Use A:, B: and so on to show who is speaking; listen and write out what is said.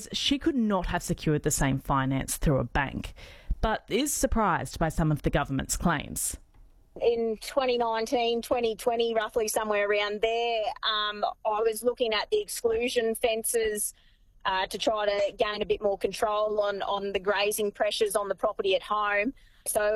A: says she could not have secured the same finance through a bank, but is surprised by some of the government's claims.
B: In 2019, 2020, roughly somewhere around there, I was looking at the exclusion fences to try to gain a bit more control on the grazing pressures on the property at home. So